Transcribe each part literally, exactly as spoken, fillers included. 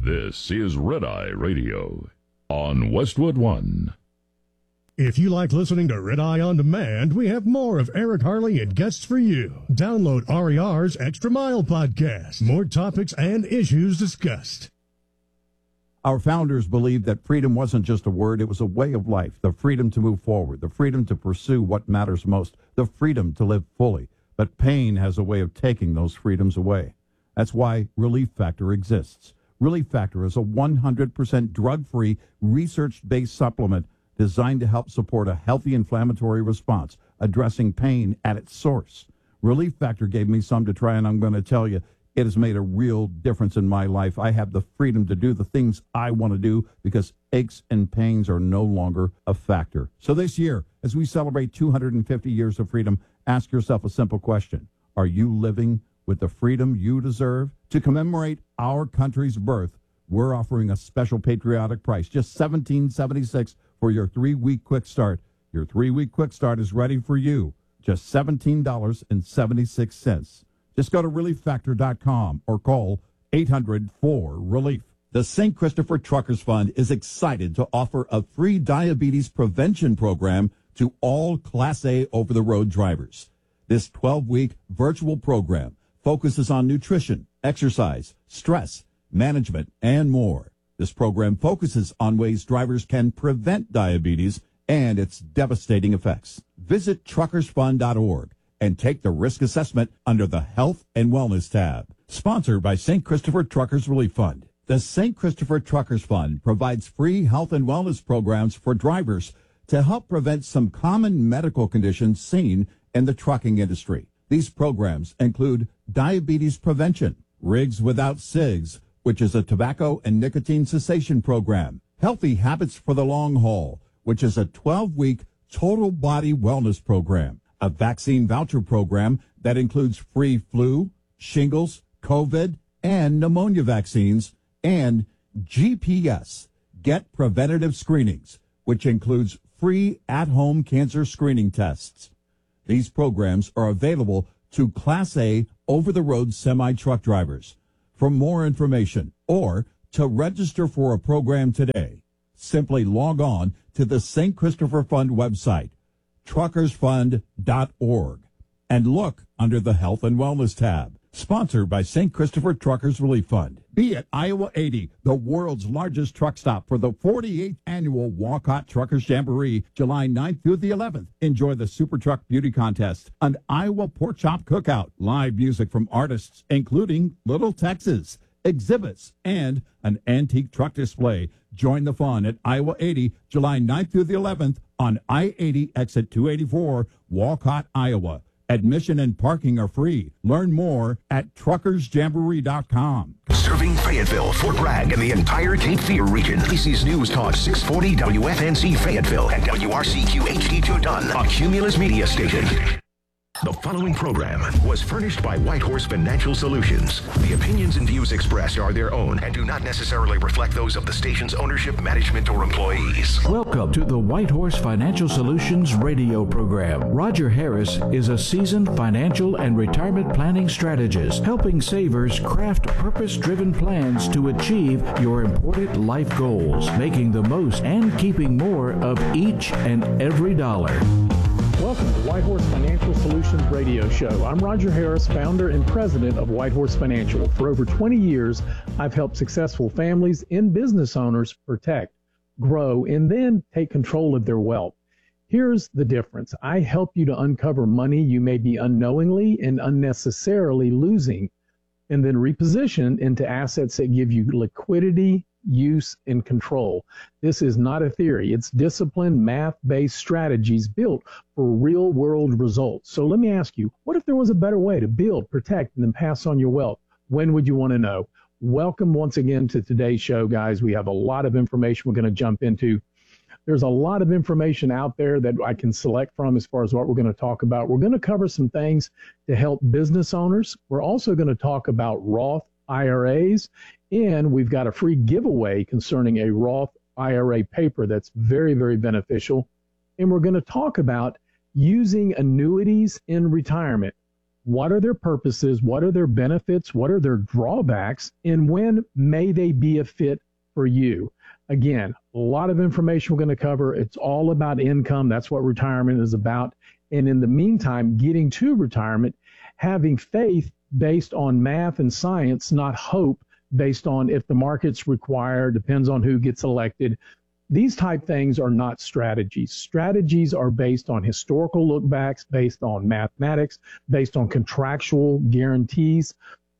This is Red Eye Radio on Westwood One. If you like listening to Red Eye On Demand, we have more of Eric Harley and guests for you. Download R E R's Extra Mile podcast. More topics and issues discussed. Our founders believed that freedom wasn't just a word, it was a way of life. The freedom to move forward, the freedom to pursue what matters most, the freedom to live fully. But pain has a way of taking those freedoms away. That's why Relief Factor exists. Relief Factor is a one hundred percent drug-free, research-based supplement designed to help support a healthy inflammatory response, addressing pain at its source. Relief Factor gave me some to try, and I'm going to tell you, it has made a real difference in my life. I have the freedom to do the things I want to do because aches and pains are no longer a factor. So this year, as we celebrate two hundred fifty years of freedom, ask yourself a simple question. Are you living with the freedom you deserve? To commemorate our country's birth, we're offering a special patriotic price, just seventeen seventy-six for your three-week quick start. Your three-week quick start is ready for you, just seventeen seventy-six. Just go to relief factor dot com or call eight hundred four relief. The Saint Christopher Truckers Fund is excited to offer a free diabetes prevention program to all Class A over-the-road drivers. This twelve-week virtual program focuses on nutrition, exercise, stress, management, and more. This program focuses on ways drivers can prevent diabetes and its devastating effects. Visit truckers fund dot org and take the risk assessment under the Health and Wellness tab. Sponsored by Saint Christopher Truckers Relief Fund. The Saint Christopher Truckers Fund provides free health and wellness programs for drivers to help prevent some common medical conditions seen in the trucking industry. These programs include diabetes prevention, Rigs Without Cigs, which is a tobacco and nicotine cessation program, Healthy Habits for the Long Haul, which is a twelve-week total body wellness program, a vaccine voucher program that includes free flu, shingles, COVID, and pneumonia vaccines, and G P S, Get Preventative Screenings, which includes free at-home cancer screening tests. These programs are available to Class A over-the-road semi-truck drivers. For more information or to register for a program today, simply log on to the Saint Christopher Fund website, truckers fund dot org, and look under the Health and Wellness tab. Sponsored by Saint Christopher Truckers Relief Fund. Be at Iowa eighty, the world's largest truck stop for the forty-eighth Annual Walcott Truckers Jamboree, July ninth through the eleventh. Enjoy the Super Truck Beauty Contest, an Iowa Pork Chop Cookout, live music from artists, including Little Texas, exhibits, and an antique truck display. Join the fun at Iowa eighty, July ninth through the eleventh on I eighty, exit two eighty-four, Walcott, Iowa. Admission and parking are free. Learn more at truckers jamboree dot com. Serving Fayetteville, Fort Bragg, and the entire Cape Fear region. A B C's News Talk six forty W F N C Fayetteville and W R C Q H D two Dunn, a Cumulus media station. The following program was furnished by Whitehorse Financial Solutions. The opinions and views expressed are their own and do not necessarily reflect those of the station's ownership, management, or employees. Welcome to the Whitehorse Financial Solutions radio program. Roger Harris is a seasoned financial and retirement planning strategist, helping savers craft purpose-driven plans to achieve your important life goals, making the most and keeping more of each and every dollar. Welcome to Whitehorse Financial Solutions Radio Show. I'm Roger Harris, founder and president of Whitehorse Financial. For over twenty years, I've helped successful families and business owners protect, grow, and then take control of their wealth. Here's the difference. I help you to uncover money you may be unknowingly and unnecessarily losing, and then reposition into assets that give you liquidity, use, and control. This is not a theory. It's disciplined, math-based strategies built for real-world results. So let me ask you, what if there was a better way to build, protect, and then pass on your wealth? When would you want to know? Welcome once again to today's show, guys. We have a lot of information we're going to jump into. There's a lot of information out there that I can select from as far as what we're going to talk about. We're going to cover some things to help business owners. We're also going to talk about Roth I R As, and we've got a free giveaway concerning a Roth I R A paper that's very, very beneficial. And we're going to talk about using annuities in retirement. what are their purposes, what are their benefits, what are their drawbacks, and when may they be a fit for you. Again, a lot of information we're going to cover. It's all about income. That's what retirement is about. And in the meantime, getting to retirement, having faith based on math and science, not hope based on if the market's required, depends on who gets elected. These type things are not strategies. Strategies are based on historical lookbacks, based on mathematics, based on contractual guarantees.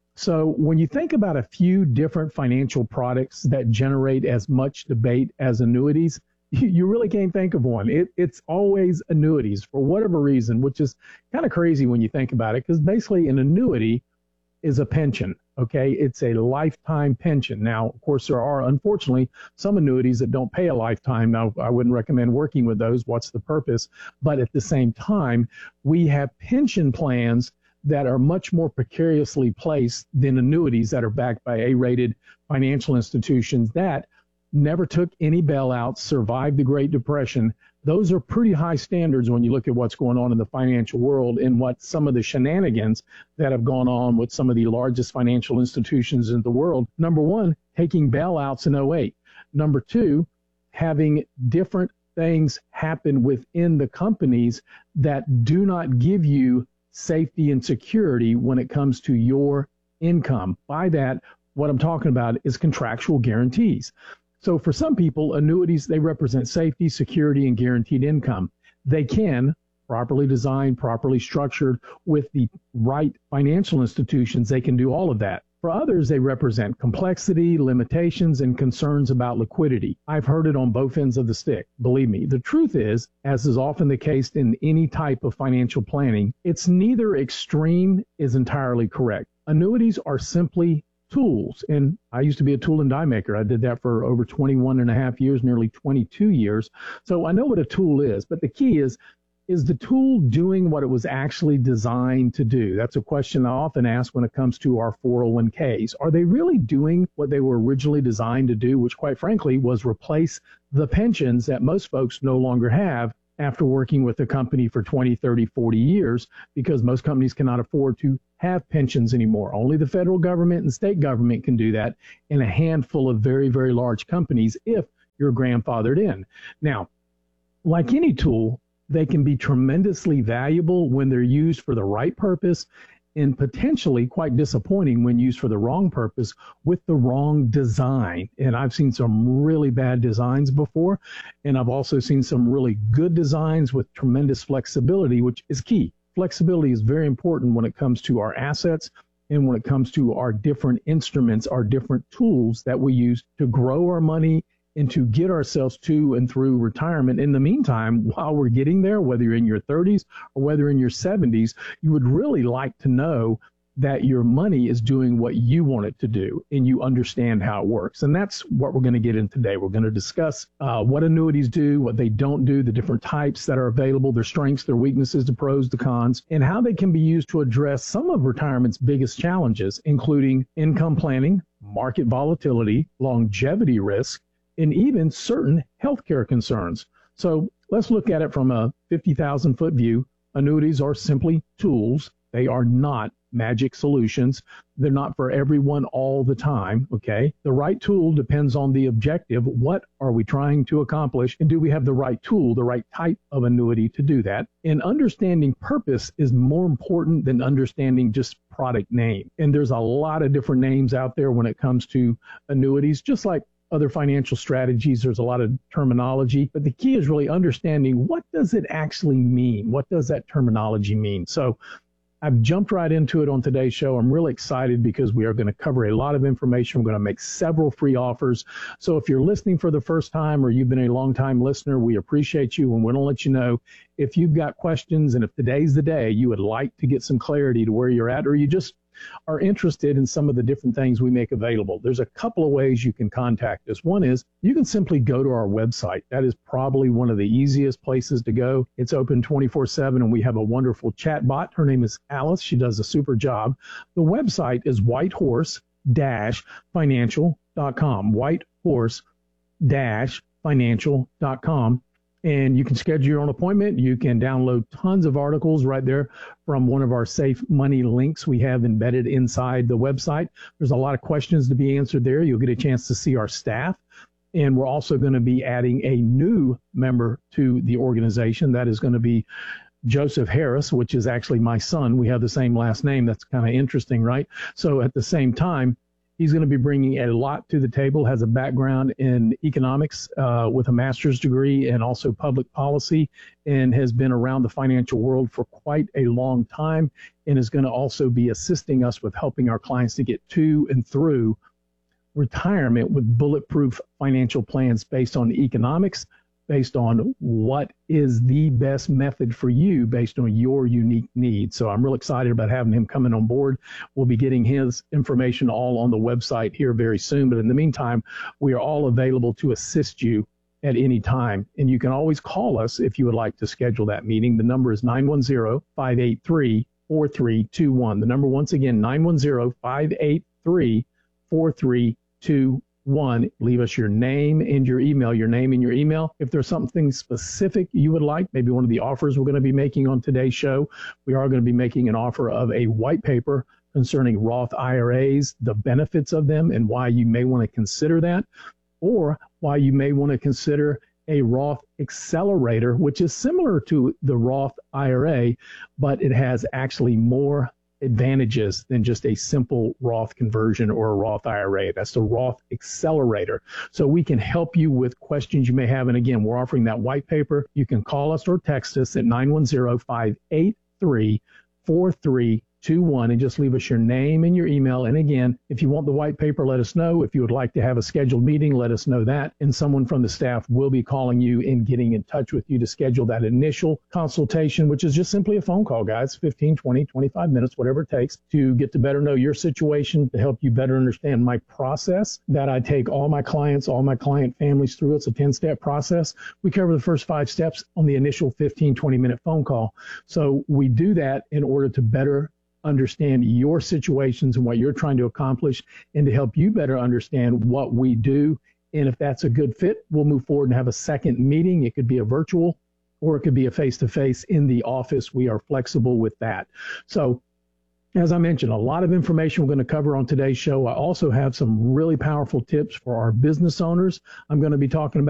So when you think about a few different financial products that generate as much debate as annuities, you really can't think of one. It, it's always annuities for whatever reason, which is kind of crazy when you think about it, because basically an annuity is a pension. Okay, it's a lifetime pension. Now, of course, there are, unfortunately, some annuities that don't pay a lifetime. Now, I wouldn't recommend working with those. What's the purpose? But at the same time, we have pension plans that are much more precariously placed than annuities that are backed by A-rated financial institutions that never took any bailouts, survived the Great Depression. Those are pretty high standards when you look at what's going on in the financial world and what some of the shenanigans that have gone on with some of the largest financial institutions in the world. Number one, taking bailouts in oh eight. Number two, having different things happen within the companies that do not give you safety and security when it comes to your income. By that, what I'm talking about is contractual guarantees. So for some people, annuities, they represent safety, security, and guaranteed income. They can, properly designed, properly structured, with the right financial institutions, they can do all of that. For others, they represent complexity, limitations, and concerns about liquidity. I've heard it on both ends of the stick. Believe me, the truth is, as is often the case in any type of financial planning, it's neither extreme is entirely correct. Annuities are simply tools. And I used to be a tool and die maker. I did that for over twenty-one and a half years, nearly twenty-two years. So I know what a tool is, but the key is, is the tool doing what it was actually designed to do? That's a question I often ask when it comes to our four oh one k's. Are they really doing what they were originally designed to do, which quite frankly was replace the pensions that most folks no longer have after working with a company for twenty, thirty, forty years, because most companies cannot afford to have pensions anymore. Only the federal government and state government can do that, and a handful of very, very large companies if you're grandfathered in. Now, like any tool, they can be tremendously valuable when they're used for the right purpose, and potentially quite disappointing when used for the wrong purpose with the wrong design. And I've seen some really bad designs before, and I've also seen some really good designs with tremendous flexibility, which is key. Flexibility is very important when it comes to our assets and when it comes to our different instruments, our different tools that we use to grow our money and to get ourselves to and through retirement. In the meantime, while we're getting there, whether you're in your thirties or whether in your seventies, you would really like to know that your money is doing what you want it to do and you understand how it works. And that's what we're going to get in today. We're going to discuss uh, what annuities do, what they don't do, the different types that are available, their strengths, their weaknesses, the pros, the cons, and how they can be used to address some of retirement's biggest challenges, including income planning, market volatility, longevity risk, and even certain healthcare concerns. So let's look at it from a fifty thousand foot view. Annuities are simply tools. They are not magic solutions. They're not for everyone all the time, okay? The right tool depends on the objective. What are we trying to accomplish? And do we have the right tool, the right type of annuity to do that? And understanding purpose is more important than understanding just product name. And there's a lot of different names out there when it comes to annuities, just like other financial strategies. There's a lot of terminology, but the key is really understanding, what does it actually mean? What does that terminology mean? So I've jumped right into it on today's show. I'm really excited because we are going to cover a lot of information. We're going to make several free offers. So if you're listening for the first time or you've been a long-time listener, we appreciate you, and we're going to let you know if you've got questions and if today's the day you would like to get some clarity to where you're at, or you just are interested in some of the different things we make available. There's a couple of ways you can contact us. One is you can simply go to our website. That is probably one of the easiest places to go. It's open twenty-four seven, and we have a wonderful chat bot. Her name is Alice. She does a super job. The website is whitehorse dash financial dot com, whitehorse dash financial dot com. And you can schedule your own appointment. You can download tons of articles right there from one of our Safe Money links we have embedded inside the website. There's a lot of questions to be answered there. You'll get a chance to see our staff. And we're also going to be adding a new member to the organization. That is going to be Joseph Harris, which is actually my son. We have the same last name. That's kind of interesting, right? So at the same time, he's going to be bringing a lot to the table, has a background in economics uh, with a master's degree and also public policy, and has been around the financial world for quite a long time, and is going to also be assisting us with helping our clients to get to and through retirement with bulletproof financial plans based on economics, based on what is the best method for you based on your unique needs. So I'm real excited about having him coming on board. We'll be getting his information all on the website here very soon. But in the meantime, we are all available to assist you at any time. And you can always call us if you would like to schedule that meeting. The number is nine one zero, five eight three, four three two one. The number once again, nine one zero, five eight three, four three two one. One, leave us your name and your email, your name and your email. If there's something specific you would like, maybe one of the offers we're going to be making on today's show, we are going to be making an offer of a white paper concerning Roth I R As, the benefits of them, and why you may want to consider that, or why you may want to consider a Roth accelerator, which is similar to the Roth I R A, but it has actually more advantages than just a simple Roth conversion or a Roth I R A. That's the Roth Accelerator. So we can help you with questions you may have. And again, we're offering that white paper. You can call us or text us at nine one zero, five eight three, four three two one and just leave us your name and your email. And again, if you want the white paper, let us know. If you would like to have a scheduled meeting, let us know that. And someone from the staff will be calling you and getting in touch with you to schedule that initial consultation, which is just simply a phone call, guys, fifteen, twenty, twenty-five minutes, whatever it takes to get to better know your situation, to help you better understand my process that I take all my clients, all my client families through. It's a ten-step process. We cover the first five steps on the initial fifteen, twenty minute phone call. So we do that in order to better understand your situations and what you're trying to accomplish, and to help you better understand what we do. And if that's a good fit, we'll move forward and have a second meeting. It could be a virtual or it could be a face-to-face in the office. We are flexible with that. So as I mentioned, a lot of information we're going to cover on today's show. I also have some really powerful tips for our business owners. I'm going to be talking about